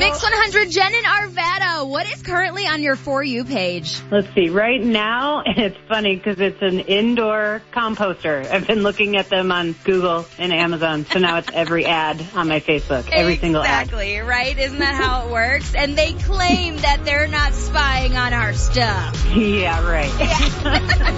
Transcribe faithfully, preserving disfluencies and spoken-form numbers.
X one hundred, Jen and Arvada. What is currently on your For You page? Let's see. Right now, it's funny because it's an indoor composter. I've been looking at them on Google and Amazon, so now it's every ad on my Facebook. Every single ad. Exactly, right? Isn't that how it works? And they claim that they're not spying on our stuff. Yeah, right. Yeah.